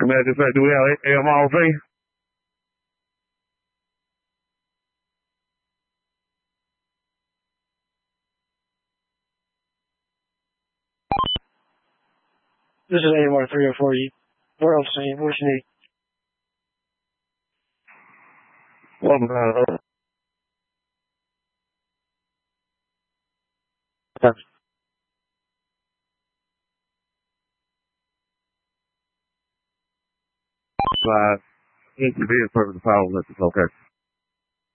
Matter of fact, do we have AMRV? This is AMR 304. Where else are you? What you need? What about inconvenience purpose of power limits? Okay.